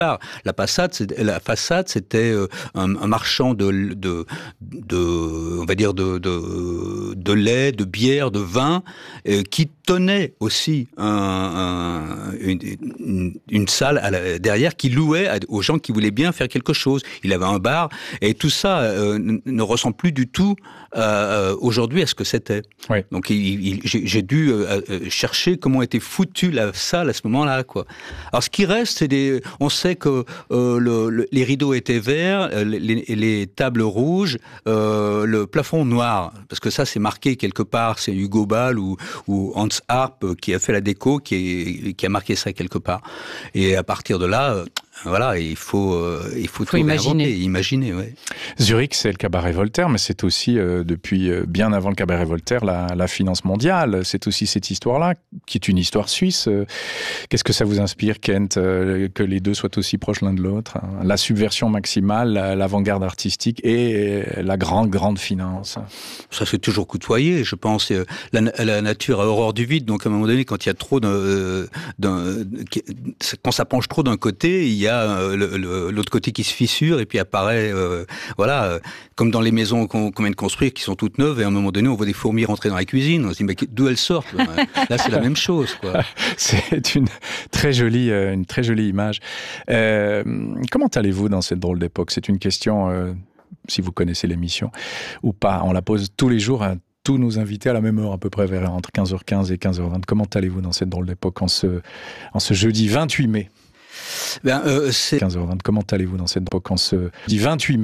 La façade, c'était un marchand on va dire de lait, de bière, de vin, qui tenait aussi une salle derrière, qui louait aux gens qui voulaient bien faire quelque chose. Il avait un bar, et tout ça ne ressemble plus du tout aujourd'hui à ce que c'était. Oui. Donc j'ai dû chercher comment était foutue la salle à ce moment-là, quoi. Alors ce qui reste, on sait que les rideaux étaient verts, les tables rouges, le plafond noir, parce que ça c'est marqué quelque part, c'est Hugo Ball ou Hans Arp qui a fait la déco, qui a marqué ça quelque part. Et à partir de là, voilà, il faut tout imaginer. Ouais. Zurich, c'est le cabaret Voltaire, mais c'est aussi, depuis bien avant le cabaret Voltaire, la finance mondiale. C'est aussi cette histoire-là, qui est une histoire suisse. Qu'est-ce que ça vous inspire, Kent, que les deux soient aussi proches l'un de l'autre, hein? La subversion maximale, l'avant-garde artistique et la grande finance. Ça s'est toujours côtoyé, je pense. La nature a horreur du vide, donc à un moment donné, quand il y a trop quand ça penche trop d'un côté, il y a l'autre côté qui se fissure et puis apparaît, comme dans les maisons qu'on vient de construire, qui sont toutes neuves, et à un moment donné, on voit des fourmis rentrer dans la cuisine. On se dit, mais d'où elles sortent? Là, c'est la même chose, quoi. C'est une très jolie image. Comment allez-vous dans cette drôle d'époque? C'est une question, si vous connaissez l'émission ou pas. On la pose tous les jours à tous nos invités à la même heure, à peu près entre 15h15 et 15h20. Comment allez-vous dans cette drôle d'époque en ce jeudi 28 mai? C'est 15h20. Comment allez-vous dans cette époque en ce jeudi 28 mai?